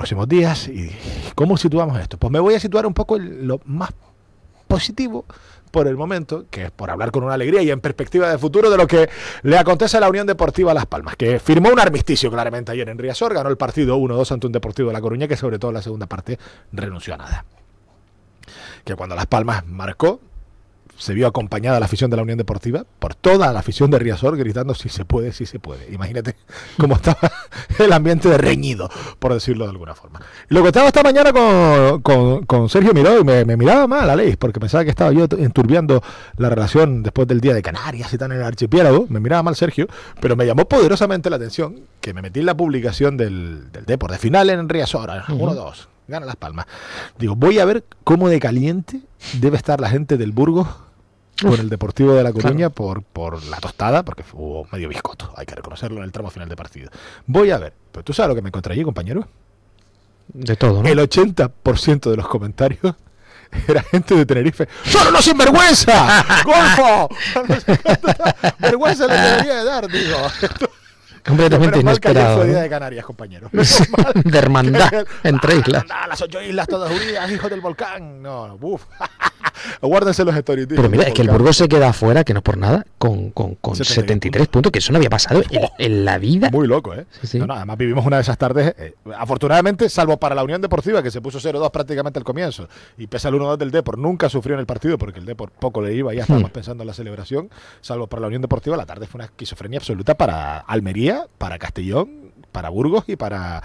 próximos días. ¿Y cómo situamos esto? Pues me voy a situar un poco en lo más positivo por el momento, que es por hablar con una alegría y en perspectiva de futuro de lo que le acontece a la Unión Deportiva Las Palmas, que firmó un armisticio claramente ayer en Riazor, ganó el partido 1-2 ante un Deportivo de La Coruña que sobre todo en la segunda parte renunció a nada. Que cuando Las Palmas marcó, se vio acompañada la afición de la Unión Deportiva por toda la afición de Riazor gritando si se puede, si se puede. Imagínate cómo estaba el ambiente de reñido, por decirlo de alguna forma. Y lo que estaba esta mañana con Sergio Miró y me miraba mal, Aleix, porque pensaba que estaba yo enturbiando la relación después del día de Canarias y tal en el archipiélago. Me miraba mal Sergio, pero me llamó poderosamente la atención que me metí en la publicación del Depor, de final en Riazor, 1-2. Gana Las Palmas. Digo, voy a ver cómo de caliente debe estar la gente del Burgos con el Deportivo de La Coruña, claro, por la tostada, porque hubo medio biscoto, hay que reconocerlo, en el tramo final de partido. Voy a ver, pero tú sabes lo que me encontré allí, compañero. De todo, ¿no? El 80% de los comentarios era gente de Tenerife. ¡Son unos sinvergüenza! ¡Golfo! Vergüenza le debería de dar, digo. Completamente inesperado. Fue día de Canarias, compañero. De hermandad entre islas. Las 8 islas todas unidas, hijos del volcán. No, uff. Guárdense los stories. Pero mira, es que el Burgos se queda afuera, que no por nada, con 73 puntos, que eso no había pasado en la vida. Muy loco, ¿eh? Sí. No, además vivimos una de esas tardes, afortunadamente, salvo para la Unión Deportiva, que se puso 0-2 prácticamente al comienzo, y pese al 1-2 del Depor, nunca sufrió en el partido, porque el Depor poco le iba, ya estábamos pensando en la celebración, salvo para la Unión Deportiva, la tarde fue una esquizofrenia absoluta para Almería, para Castellón, para Burgos y para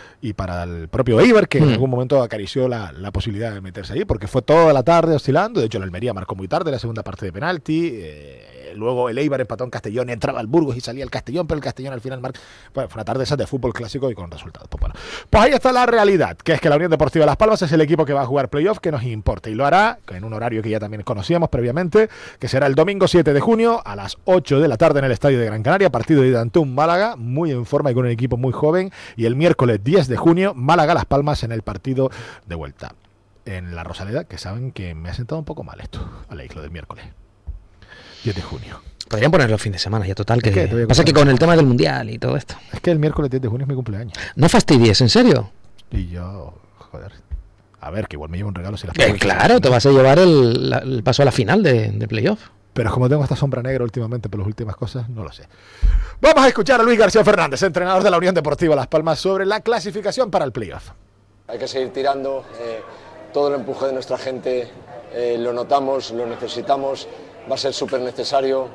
el propio Eibar, que en algún momento acarició la posibilidad de meterse ahí, porque fue toda la tarde oscilando. De hecho, el Almería marcó muy tarde la segunda parte de penalti. Luego el Eibar empató en Castellón, entraba al Burgos y salía el Castellón, pero el Castellón al final marcó. Bueno, fue una tarde esa de fútbol clásico y con resultados. Pues bueno, pues ahí está la realidad, que es que la Unión Deportiva Las Palmas es el equipo que va a jugar playoff, que nos importa, y lo hará en un horario que ya también conocíamos previamente, que será el domingo 7 de junio a las 8 de la tarde en el Estadio de Gran Canaria, partido de ida ante un Málaga, muy en forma y con un equipo muy joven, y el miércoles 10 de junio, Málaga-Las Palmas en el partido de vuelta. En la Rosaleda, que saben que me ha sentado un poco mal esto, Aleix, lo del miércoles 10 de junio. Podrían ponerlo el fin de semana ya, total. Que pasa que con el tema del Mundial y todo esto. Es que el miércoles 10 de junio es mi cumpleaños. No fastidies, ¿en serio? Y yo, joder. A ver, que igual me llevo un regalo si las claro, te vas a llevar el paso a la final de playoff. Pero como tengo esta sombra negra últimamente por las últimas cosas, no lo sé. Vamos a escuchar a Luis García Fernández, entrenador de la Unión Deportiva Las Palmas, sobre la clasificación para el playoff. Hay que seguir tirando, todo el empuje de nuestra gente lo notamos, lo necesitamos, va a ser súper necesario.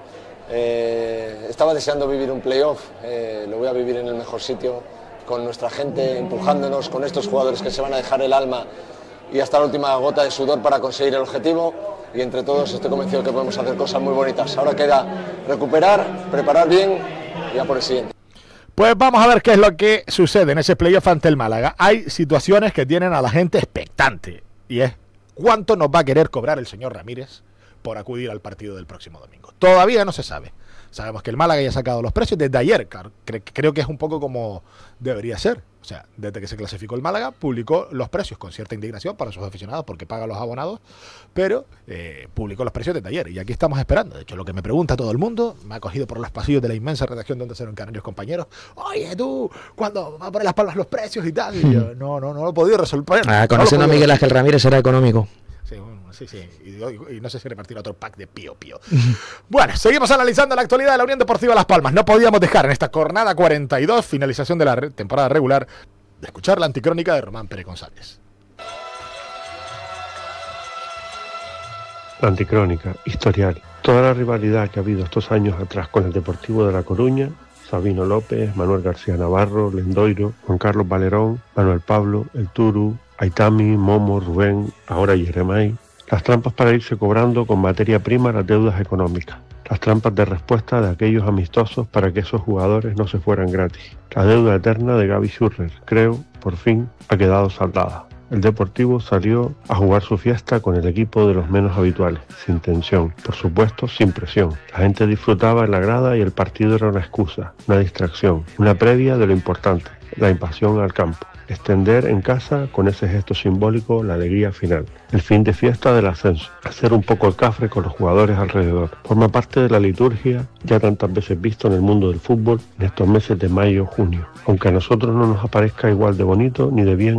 Estaba deseando vivir un playoff, lo voy a vivir en el mejor sitio, con nuestra gente empujándonos, con estos jugadores que se van a dejar el alma y hasta la última gota de sudor para conseguir el objetivo, y entre todos estoy convencido que podemos hacer cosas muy bonitas. Ahora queda recuperar, preparar bien y a por el siguiente. Pues vamos a ver qué es lo que sucede en ese playoff ante el Málaga. Hay situaciones que tienen a la gente expectante, y es cuánto nos va a querer cobrar el señor Ramírez por acudir al partido del próximo domingo. Todavía no se sabe. Sabemos que el Málaga ya ha sacado los precios desde ayer. Claro, creo que es un poco como debería ser. O sea, desde que se clasificó el Málaga, publicó los precios con cierta indignación para sus aficionados porque paga los abonados, pero publicó los precios desde ayer. Y aquí estamos esperando. De hecho, lo que me pregunta todo el mundo, me ha cogido por los pasillos de la inmensa redacción donde se Canarios compañeros. Oye, tú, ¿cuándo va a poner las palmas los precios y tal? Y yo, no lo he podido resolver. Conociendo a Miguel Ángel Ramírez era económico. Sí. Y no sé si repartir otro pack de pío. Bueno, seguimos analizando la actualidad de la Unión Deportiva Las Palmas. No podíamos dejar en esta jornada 42, finalización de la temporada regular, de escuchar la anticrónica de Román Pérez González. La anticrónica, historial. Toda la rivalidad que ha habido estos años atrás con el Deportivo de La Coruña, Sabino López, Manuel García Navarro, Lendoiro, Juan Carlos Valerón, Manuel Pablo, El Turu, Aitami, Momo, Rubén, ahora Yeremay. Las trampas para irse cobrando con materia prima las deudas económicas. Las trampas de respuesta de aquellos amistosos para que esos jugadores no se fueran gratis. La deuda eterna de Gaby Schurrer, creo, por fin, ha quedado saldada. El Deportivo salió a jugar su fiesta con el equipo de los menos habituales, sin tensión, por supuesto sin presión. La gente disfrutaba en la grada y el partido era una excusa, una distracción, una previa de lo importante, la invasión al campo. Extender en casa, con ese gesto simbólico, la alegría final. El fin de fiesta del ascenso. Hacer un poco el cafre con los jugadores alrededor. Forma parte de la liturgia ya tantas veces visto en el mundo del fútbol en estos meses de mayo, junio. Aunque a nosotros no nos aparezca igual de bonito ni de bien